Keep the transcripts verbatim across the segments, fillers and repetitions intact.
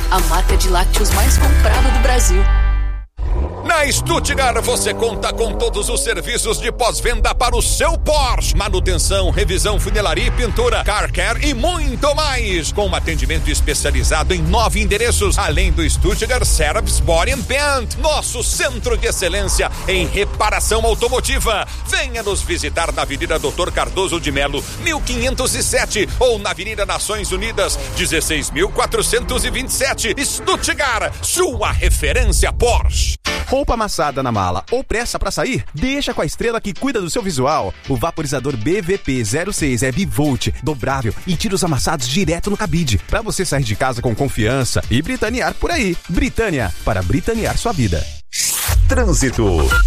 a marca de lácteos mais comprada do Brasil. Na Stuttgart você conta com todos os serviços de pós-venda para o seu Porsche. Manutenção, revisão, funilaria e pintura, car care e muito mais. Com um atendimento especializado em nove endereços, além do Stuttgart Service Body and Paint, nosso centro de excelência em reparação automotiva. Venha nos visitar na Avenida doutor Cardoso de Melo, mil quinhentos e sete, ou na Avenida Nações Unidas, dezesseis mil quatrocentos e vinte e sete. Stuttgart, sua referência Porsche. Roupa amassada na mala ou pressa pra sair? Deixa com a Estrela que cuida do seu visual. O vaporizador B V P zero seis é bivolt, dobrável e tira os amassados direto no cabide, pra você sair de casa com confiança e britanear por aí. Britânia, para britanear sua vida. Trânsito.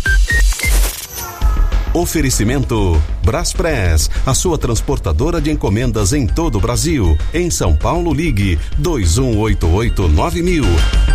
Oferecimento Braspress, a sua transportadora de encomendas em todo o Brasil. Em São Paulo, ligue dois um oito oito nove mil.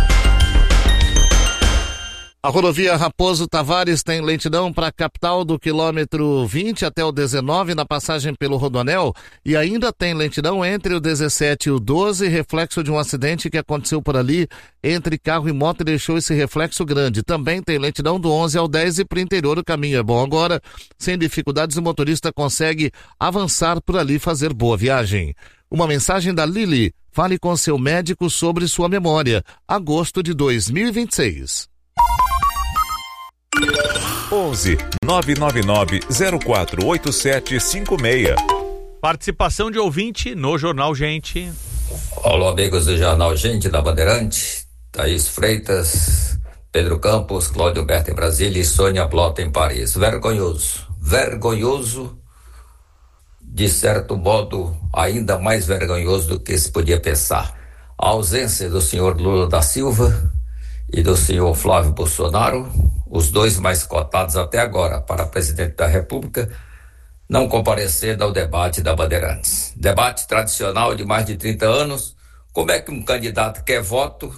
A rodovia Raposo Tavares tem lentidão para a capital do quilômetro vinte até o dezenove na passagem pelo Rodoanel, e ainda tem lentidão entre o dezessete e o doze, reflexo de um acidente que aconteceu por ali entre carro e moto e deixou esse reflexo grande. Também tem lentidão do onze ao dez e para o interior o caminho é bom agora. Sem dificuldades o motorista consegue avançar por ali e fazer boa viagem. Uma mensagem da Lili: fale com seu médico sobre sua memória. Agosto de dois mil e vinte e seis. onze nove nove nove zero quatro oito sete cinco seis. Participação de ouvinte no Jornal Gente. Olá, amigos do Jornal Gente da Bandeirante. Thaís Freitas, Pedro Campos, Cláudio Berto em Brasília e Sônia Blota em Paris. Vergonhoso, vergonhoso, de certo modo ainda mais vergonhoso do que se podia pensar. A ausência do senhor Lula da Silva e do senhor Flávio Bolsonaro, os dois mais cotados até agora para presidente da República, não comparecendo ao debate da Bandeirantes. Debate tradicional de mais de trinta anos. Como é que um candidato quer voto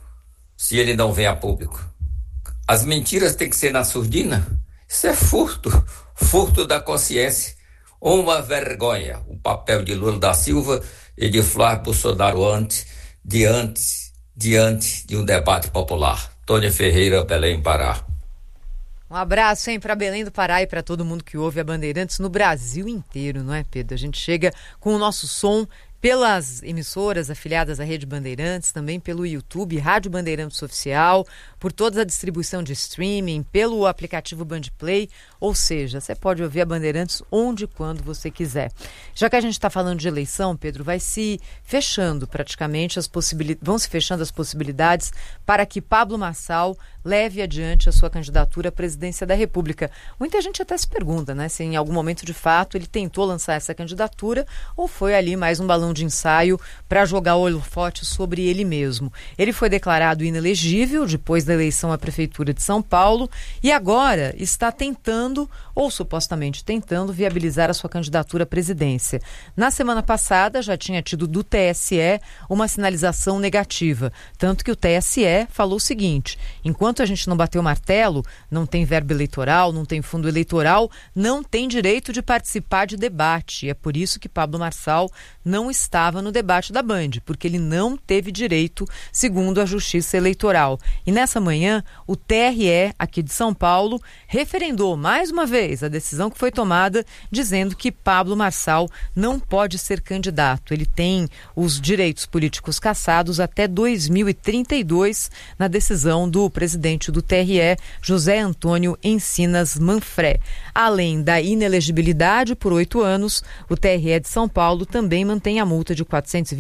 se ele não vem a público? As mentiras têm que ser na surdina? Isso é furto, furto da consciência. Uma vergonha o papel de Lula da Silva e de Flávio Bolsonaro antes, diante, diante de um debate popular. Tônia Ferreira, Belém, Pará. Um abraço, hein, para Belém do Pará e para todo mundo que ouve a Bandeirantes no Brasil inteiro, não é, Pedro? A gente chega com o nosso som pelas emissoras afiliadas à Rede Bandeirantes, também pelo YouTube, Rádio Bandeirantes Oficial, por toda a distribuição de streaming, pelo aplicativo Bandplay, ou seja, você pode ouvir a Bandeirantes onde e quando você quiser. Já que a gente está falando de eleição, Pedro, vai se fechando praticamente as possibilidades, vão se fechando as possibilidades para que Pablo Marçal leve adiante a sua candidatura à presidência da República. Muita gente até se pergunta, né, se em algum momento de fato ele tentou lançar essa candidatura ou foi ali mais um balão de ensaio para jogar o holofote sobre ele mesmo. Ele foi declarado inelegível depois da eleição à Prefeitura de São Paulo e agora está tentando, ou supostamente tentando, viabilizar a sua candidatura à presidência. Na semana passada já tinha tido do T S E uma sinalização negativa, tanto que o T S E falou o seguinte: enquanto a gente não bater o martelo, não tem verba eleitoral, não tem fundo eleitoral, não tem direito de participar de debate. E é por isso que Pablo Marçal não estava no debate da Band, porque ele não teve direito, segundo a Justiça Eleitoral. E nessa manhã, o T R E aqui de São Paulo referendou mais uma vez a decisão que foi tomada, dizendo que Pablo Marçal não pode ser candidato. Ele tem os direitos políticos cassados até dois mil e trinta e dois, na decisão do presidente do T R E, José Antônio Encinas Manfré. Além da inelegibilidade por oito anos, o T R E de São Paulo também mantém a multa de quatrocentos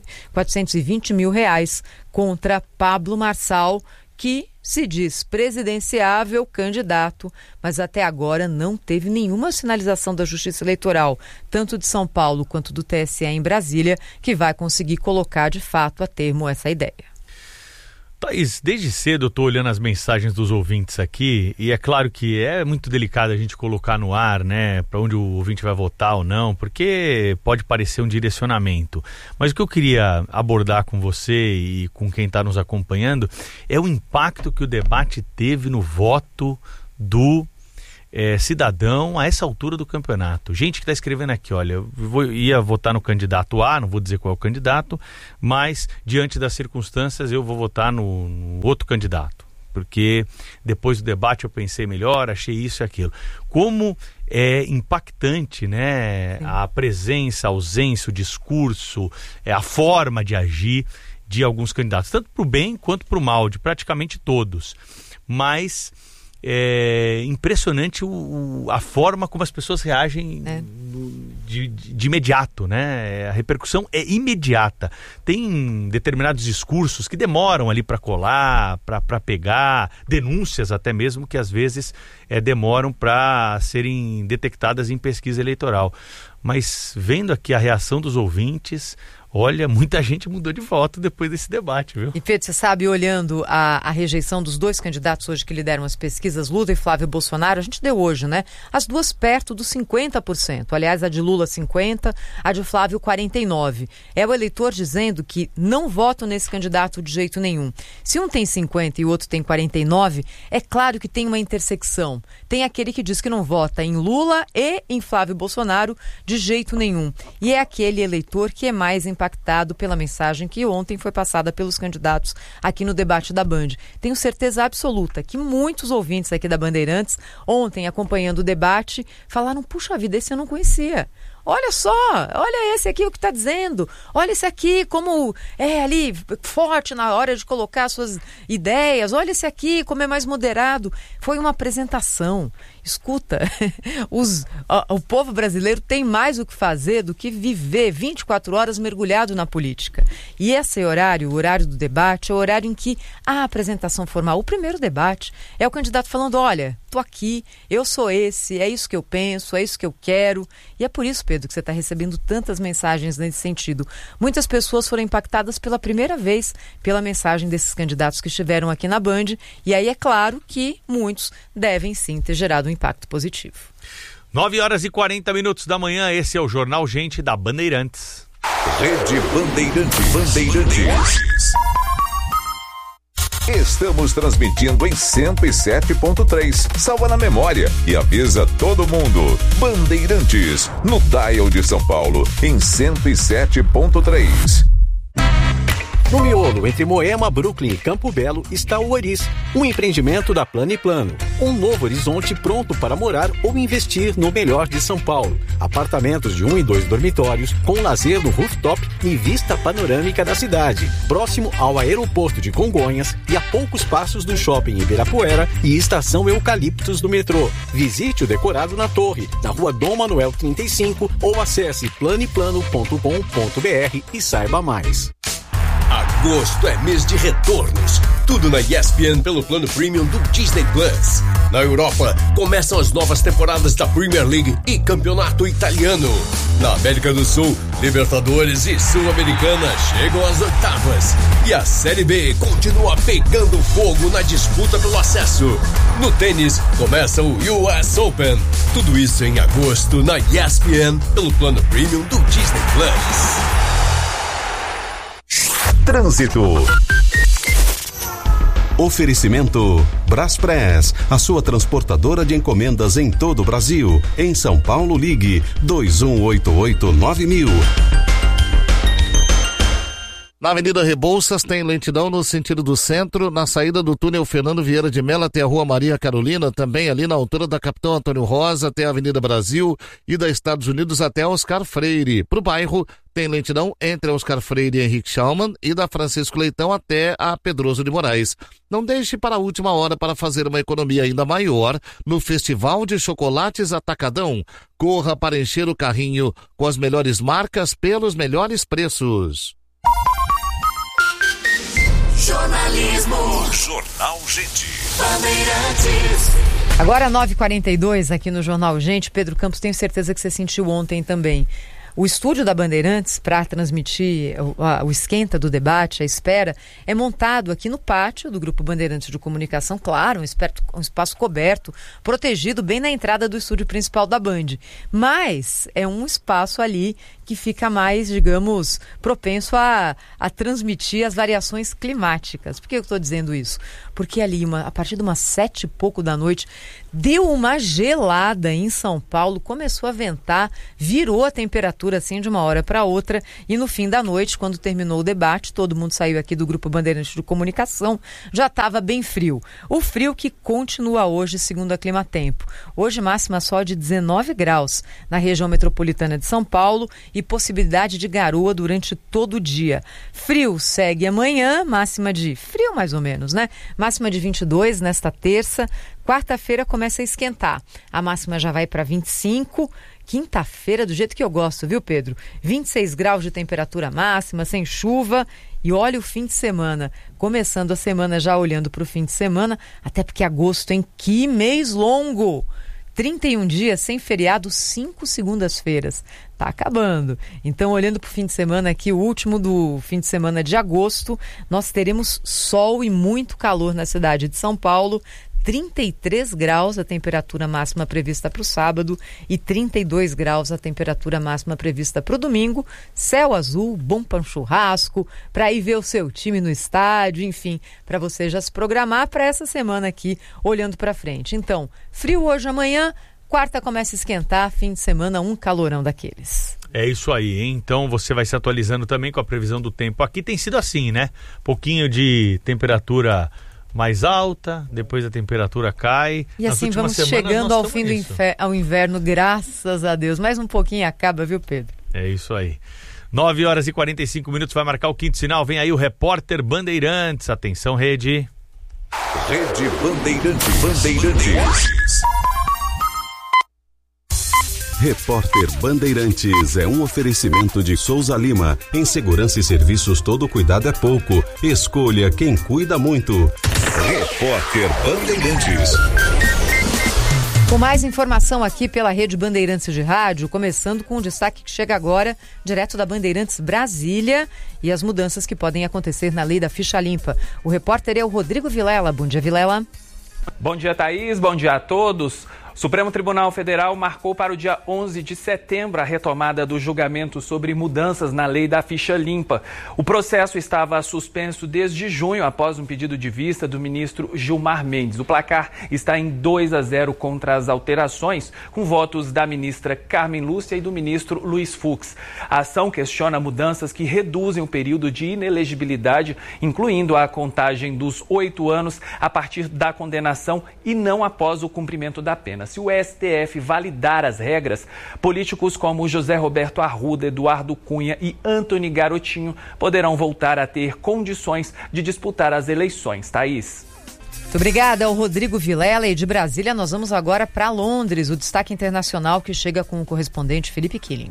e vinte mil reais contra Pablo Marçal, que se diz presidenciável candidato, mas até agora não teve nenhuma sinalização da Justiça Eleitoral, tanto de São Paulo quanto do T S E em Brasília, que vai conseguir colocar de fato a termo essa ideia. Thaís, desde cedo eu estou olhando as mensagens dos ouvintes aqui e é claro que é muito delicado a gente colocar no ar, né, para onde o ouvinte vai votar ou não, porque pode parecer um direcionamento. Mas o que eu queria abordar com você e com quem está nos acompanhando é o impacto que o debate teve no voto do é, cidadão a essa altura do campeonato. Gente que está escrevendo aqui, olha, eu vou, ia votar no candidato A, não vou dizer qual é o candidato, mas diante das circunstâncias eu vou votar no, no outro candidato. Porque depois do debate eu pensei melhor, achei isso e aquilo. Como é impactante, né, a presença, a ausência, o discurso, é, a forma de agir de alguns candidatos, tanto para o bem quanto para o mal, de praticamente todos. Mas é impressionante o, o, a forma como as pessoas reagem é. de, de, de imediato, né? A repercussão é imediata. Tem determinados discursos que demoram ali para colar, para pegar, denúncias até mesmo que às vezes é, demoram para serem detectadas em pesquisa eleitoral. Mas vendo aqui a reação dos ouvintes, olha, muita gente mudou de voto depois desse debate, viu? E Pedro, você sabe, olhando a, a rejeição dos dois candidatos hoje que lideram as pesquisas, Lula e Flávio Bolsonaro, a gente deu hoje, né? As duas perto dos cinquenta por cento. Aliás, a de Lula cinquenta por cento, a de Flávio quarenta e nove por cento. É o eleitor dizendo que não votam nesse candidato de jeito nenhum. Se um tem cinquenta por cento e o outro tem quarenta e nove por cento, é claro que tem uma intersecção. Tem aquele que diz que não vota em Lula e em Flávio Bolsonaro de jeito nenhum. E é aquele eleitor que é mais impactado pela mensagem que ontem foi passada pelos candidatos aqui no debate da Band. Tenho certeza absoluta que muitos ouvintes aqui da Bandeirantes, ontem acompanhando o debate, falaram, puxa vida, esse eu não conhecia. Olha só, olha esse aqui o que está dizendo, olha esse aqui como é ali forte na hora de colocar suas ideias, olha esse aqui como é mais moderado. Foi uma apresentação. Escuta, os, o, o povo brasileiro tem mais o que fazer do que viver vinte e quatro horas mergulhado na política. E esse horário, o horário do debate, é o horário em que a apresentação formal, o primeiro debate, é o candidato falando, olha, tô aqui, eu sou esse, é isso que eu penso, é isso que eu quero. E é por isso, Pedro, que você está recebendo tantas mensagens nesse sentido. Muitas pessoas foram impactadas pela primeira vez pela mensagem desses candidatos que estiveram aqui na Band. E aí é claro que muitos devem sim ter gerado um impacto positivo. nove horas e quarenta minutos da manhã, esse é o Jornal Gente da Bandeirantes. Rede Bandeirantes. Bandeirantes. Estamos transmitindo em cento e sete ponto três. Salva na memória e avisa todo mundo. Bandeirantes, no dial de São Paulo, em cento e sete ponto três. No miolo, entre Moema, Brooklyn e Campo Belo, está o Oris, um empreendimento da Plano e Plano. Um novo horizonte pronto para morar ou investir no melhor de São Paulo. Apartamentos de um e dois dormitórios, com lazer no rooftop e vista panorâmica da cidade. Próximo ao aeroporto de Congonhas e a poucos passos do shopping Ibirapuera e estação Eucaliptos do metrô. Visite o decorado na torre, na rua Dom Manuel trinta e cinco ou acesse plano e plano ponto com ponto br e saiba mais. Agosto é mês de retornos. Tudo na E S P N pelo plano premium do Disney Plus. Na Europa, começam as novas temporadas da Premier League e Campeonato Italiano. Na América do Sul, Libertadores e Sul-Americana chegam às oitavas. E a Série B continua pegando fogo na disputa pelo acesso. No tênis, começa o U S Open. Tudo isso em agosto na E S P N pelo plano premium do Disney Plus. Trânsito. Oferecimento Braspress, a sua transportadora de encomendas em todo o Brasil. Em São Paulo, ligue dois um oito oito nove mil. Na Avenida Rebouças tem lentidão no sentido do centro, na saída do túnel Fernando Vieira de Mello até a Rua Maria Carolina, também ali na altura da Capitão Antônio Rosa até a Avenida Brasil e da Estados Unidos até Oscar Freire. Para o bairro tem lentidão entre a Oscar Freire e Henrique Schaumann e da Francisco Leitão até a Pedroso de Moraes. Não deixe para a última hora para fazer uma economia ainda maior no Festival de Chocolates Atacadão. Corra para encher o carrinho com as melhores marcas pelos melhores preços. Jornalismo. Jornal Gente. Bandeirantes. Agora nove e quarenta e dois aqui no Jornal Gente. Pedro Campos, tenho certeza que você sentiu ontem também. O estúdio da Bandeirantes, para transmitir o, a, o esquenta do debate, a espera, é montado aqui no pátio do Grupo Bandeirantes de Comunicação, claro, um, esperto, um espaço coberto, protegido bem na entrada do estúdio principal da Band. Mas é um espaço ali que fica mais, digamos, propenso a, a transmitir as variações climáticas. Por que eu estou dizendo isso? Porque ali, uma, a partir de umas sete e pouco da noite, deu uma gelada em São Paulo, começou a ventar, virou a temperatura assim de uma hora para outra, e no fim da noite, quando terminou o debate, todo mundo saiu aqui do Grupo Bandeirantes de Comunicação, já estava bem frio. O frio que continua hoje, segundo a Climatempo. Hoje máxima só de dezenove graus na região metropolitana de São Paulo e possibilidade de garoa durante todo o dia. Frio segue amanhã, máxima de frio mais ou menos, né? Máxima de vinte e dois nesta terça. Quarta-feira começa a esquentar. A máxima já vai para vinte e cinco. Quinta-feira, do jeito que eu gosto, viu, Pedro? vinte e seis graus de temperatura máxima, sem chuva. E olha o fim de semana. Começando a semana já olhando para o fim de semana, até porque agosto, hein? Que mês longo! trinta e um dias sem feriado, cinco segundas-feiras. Tá acabando. Então, olhando para o fim de semana aqui, o último do fim de semana de agosto, nós teremos sol e muito calor na cidade de São Paulo. trinta e três graus a temperatura máxima prevista para o sábado e trinta e dois graus a temperatura máxima prevista para o domingo. Céu azul, bom para um churrasco, para ir ver o seu time no estádio, enfim, para você já se programar para essa semana aqui, olhando para frente. Então, frio hoje, amanhã, quarta começa a esquentar, fim de semana um calorão daqueles. É isso aí, hein? Então você vai se atualizando também com a previsão do tempo. Aqui tem sido assim, né? Pouquinho de temperatura mais alta, depois a temperatura cai. E assim vamos chegando ao fim do infer- ao inverno, graças a Deus. Mais um pouquinho e acaba, viu, Pedro? É isso aí. nove horas e quarenta e cinco minutos, vai marcar o quinto sinal. Vem aí o repórter Bandeirantes. Atenção, Rede. Rede Bandeirantes. Bandeirantes. Repórter Bandeirantes é um oferecimento de Souza Lima. Em segurança e serviços, todo cuidado é pouco. Escolha quem cuida muito. Repórter Bandeirantes. Com mais informação aqui pela Rede Bandeirantes de Rádio, começando com o destaque que chega agora, direto da Bandeirantes Brasília, e as mudanças que podem acontecer na lei da ficha limpa. O repórter é o Rodrigo Vilela. Bom dia, Vilela. Bom dia, Thaís. Bom dia a todos. O Supremo Tribunal Federal marcou para o dia onze de setembro a retomada do julgamento sobre mudanças na lei da ficha limpa. O processo estava suspenso desde junho, após um pedido de vista do ministro Gilmar Mendes. O placar está em dois a zero contra as alterações, com votos da ministra Carmen Lúcia e do ministro Luiz Fux. A ação questiona mudanças que reduzem o período de inelegibilidade, incluindo a contagem dos oito anos a partir da condenação e não após o cumprimento da pena. Se o S T F validar as regras, políticos como José Roberto Arruda, Eduardo Cunha e Antony Garotinho poderão voltar a ter condições de disputar as eleições. Thaís. Muito obrigada ao Rodrigo Vilela, e de Brasília nós vamos agora para Londres, o destaque internacional que chega com o correspondente Felipe Killing.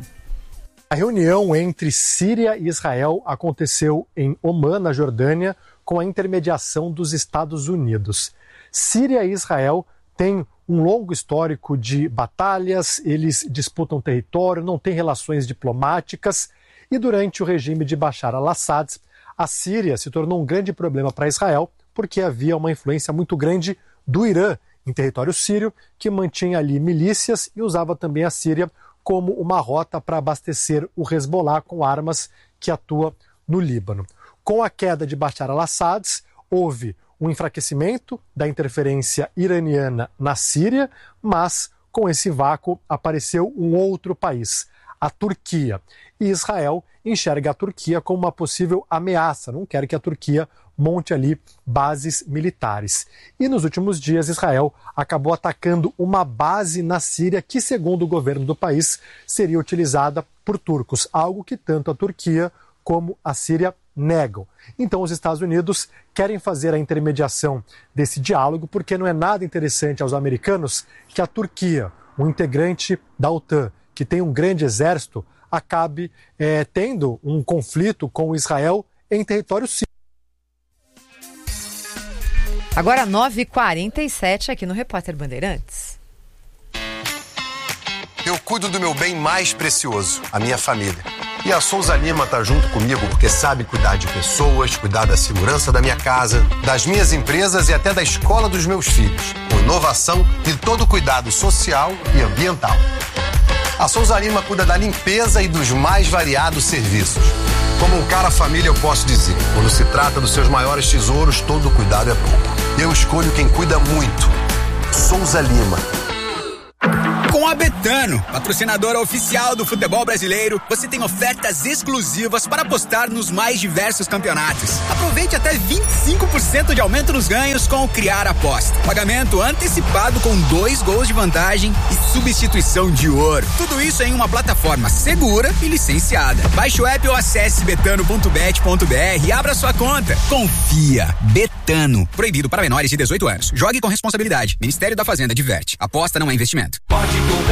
A reunião entre Síria e Israel aconteceu em Omã, na Jordânia, com a intermediação dos Estados Unidos. Síria e Israel têm um longo histórico de batalhas, eles disputam território, não têm relações diplomáticas, e durante o regime de Bashar al-Assad, a Síria se tornou um grande problema para Israel, porque havia uma influência muito grande do Irã em território sírio, que mantinha ali milícias e usava também a Síria como uma rota para abastecer o Hezbollah com armas que atua no Líbano. Com a queda de Bashar al-Assad, houve um enfraquecimento da interferência iraniana na Síria, mas com esse vácuo apareceu um outro país, a Turquia. E Israel enxerga a Turquia como uma possível ameaça, não quer que a Turquia monte ali bases militares. E nos últimos dias, Israel acabou atacando uma base na Síria que, segundo o governo do país, seria utilizada por turcos, algo que tanto a Turquia como a Síria negam. Então os Estados Unidos querem fazer a intermediação desse diálogo, porque não é nada interessante aos americanos que a Turquia, um integrante da OTAN, que tem um grande exército, acabe é, tendo um conflito com Israel em território sírio. Agora nove e quarenta e sete aqui no Repórter Bandeirantes. eu cuido do meu bem mais precioso, a minha família. E a Souza Lima tá junto comigo porque sabe cuidar de pessoas, cuidar da segurança da minha casa, das minhas empresas e até da escola dos meus filhos, com inovação e todo cuidado social e ambiental. A Souza Lima cuida da limpeza e dos mais variados serviços. Como um cara família, eu posso dizer, quando se trata dos seus maiores tesouros, todo cuidado é pouco. Eu escolho quem cuida muito. Souza Lima. Com a Betano, patrocinadora oficial do futebol brasileiro, você tem ofertas exclusivas para apostar nos mais diversos campeonatos. Aproveite até vinte e cinco por cento de aumento nos ganhos com o Criar Aposta. Pagamento antecipado com dois gols de vantagem e substituição de ouro. Tudo isso em uma plataforma segura e licenciada. Baixe o app ou acesse betano ponto bet ponto br e abra sua conta. Confia. Betano. Proibido para menores de dezoito anos. Jogue com responsabilidade. Ministério da Fazenda diverte. Aposta não é investimento. Pode comprar